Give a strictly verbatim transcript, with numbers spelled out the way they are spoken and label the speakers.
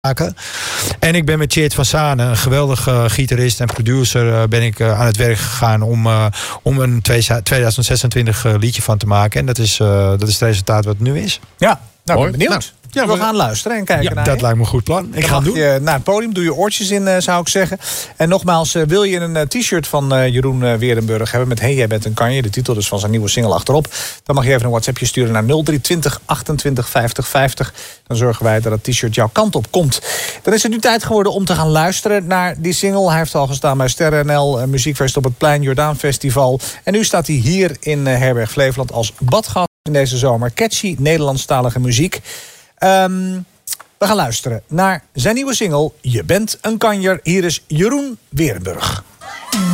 Speaker 1: maken. En ik ben met Tjeerd van Zanen, een geweldige uh, gitarist en producer, uh, ben ik uh, aan het werk gegaan om, uh, om een tweeduizend zesentwintig uh, liedje van te maken. En dat is, uh, dat is het resultaat wat het nu is.
Speaker 2: Ja, nou, ben benieuwd. Nou.
Speaker 1: Ja,
Speaker 2: we gaan luisteren en kijken
Speaker 1: ja,
Speaker 2: naar
Speaker 1: dat
Speaker 2: je.
Speaker 1: lijkt me een goed plan. Ik
Speaker 2: Dan
Speaker 1: ga het doen.
Speaker 2: Je naar het podium, doe je oortjes in, uh, zou ik zeggen. En nogmaals, uh, wil je een uh, t-shirt van uh, Jeroen uh, Weerenburg hebben met Hey, jij bent een kanje, de titel dus van zijn nieuwe single achterop, dan mag je even een WhatsAppje sturen naar nul drie twintig achtentwintig vijftig vijftig. Dan zorgen wij dat het t-shirt jouw kant op komt. Dan is het nu tijd geworden om te gaan luisteren naar die single. Hij heeft al gestaan bij Sterren N L, uh, Muziekfest op het Plein, Jordaan Festival. En nu staat hij hier in uh, Herberg Flevoland als badgast in deze zomer. Catchy Nederlandstalige muziek. Um, We gaan luisteren naar zijn nieuwe single Je bent een kanjer. Hier is Jeroen Weerenburg.